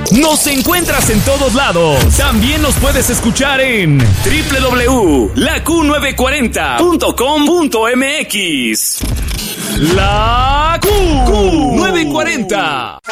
Nos encuentras en todos lados. También nos puedes escuchar en www.laQ940.com.mx. La Q940.